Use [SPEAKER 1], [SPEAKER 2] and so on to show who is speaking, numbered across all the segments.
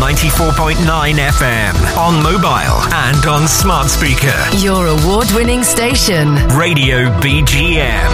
[SPEAKER 1] 94.9 FM, on mobile and on smart speaker.
[SPEAKER 2] Your award-winning station.
[SPEAKER 1] Radio BGM.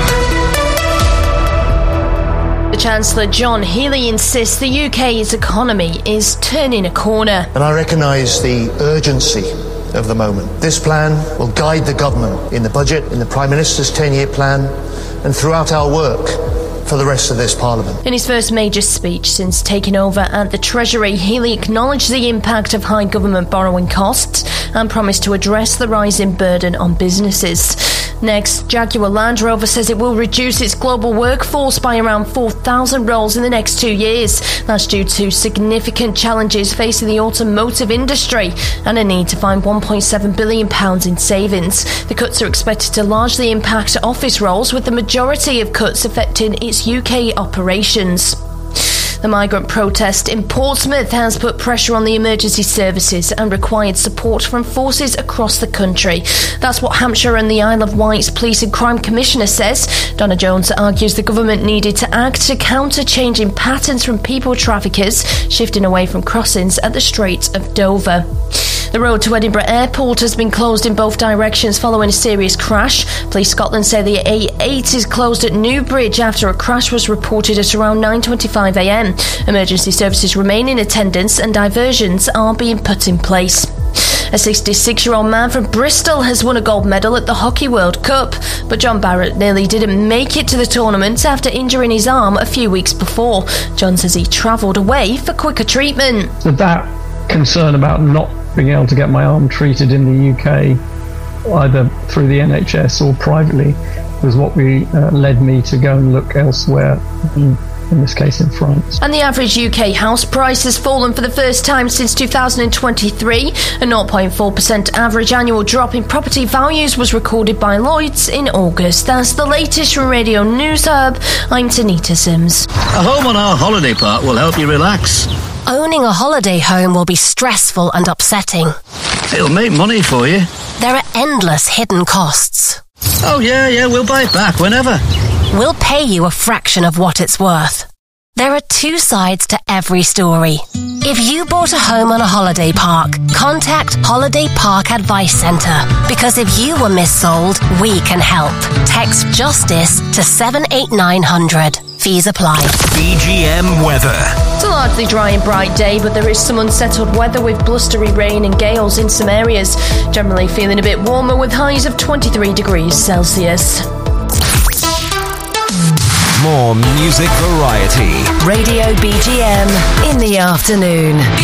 [SPEAKER 3] The Chancellor John Healey insists the UK's economy is turning a corner.
[SPEAKER 4] And I recognise the urgency of the moment. This plan will guide the government in the budget, in the Prime Minister's 10-year plan, and throughout our work for the rest of this Parliament.
[SPEAKER 3] In his first major speech since taking over at the Treasury, Healey acknowledged the impact of high government borrowing costs and promised to address the rising burden on businesses. Next, Jaguar Land Rover says it will reduce its global workforce by around 4,000 roles in the next 2 years. That's due to significant challenges facing the automotive industry and a need to find £1.7 billion in savings. The cuts are expected to largely impact office roles, with the majority of cuts affecting its UK operations. The migrant protest in Portsmouth has put pressure on the emergency services and required support from forces across the country. That's what Hampshire and the Isle of Wight's Police and Crime Commissioner says. Donna Jones argues the government needed to act to counter changing patterns from people traffickers shifting away from crossings at the Strait of Dover. The road to Edinburgh Airport has been closed in both directions following a serious crash. Police Scotland say the A8 is closed at Newbridge after a crash was reported at around 9:25 a.m. Emergency services remain in attendance and diversions are being put in place. A 66-year-old man from Bristol has won a gold medal at the Hockey World Cup, but John Barrett nearly didn't make it to the tournament after injuring his arm a few weeks before. John says he travelled away for quicker treatment.
[SPEAKER 5] So that concern about not being able to get my arm treated in the UK, either through the NHS or privately, was what led me to go and look elsewhere, in this case in France.
[SPEAKER 3] And the average UK house price has fallen for the first time since 2023. A 0.4% average annual drop in property values was recorded by Lloyds in August. That's the latest from Radio News Hub. I'm Tanita Sims.
[SPEAKER 6] A home on our holiday park will help you relax.
[SPEAKER 2] Owning a holiday home will be stressful and upsetting.
[SPEAKER 6] It'll make money for you.
[SPEAKER 2] There are endless hidden costs.
[SPEAKER 6] Oh yeah, we'll buy it back whenever.
[SPEAKER 2] We'll pay you a fraction of what it's worth. There are two sides to every story. If you bought a home on a holiday park, contact Holiday Park Advice Centre, because if you were missold, we can help. Text JUSTICE to 78900. Fees apply.
[SPEAKER 1] BGM weather.
[SPEAKER 3] It's a largely dry and bright day, but there is some unsettled weather with blustery rain and gales in some areas. Generally feeling a bit warmer with highs of 23 degrees Celsius.
[SPEAKER 1] More music variety.
[SPEAKER 2] Radio BGM in the afternoon.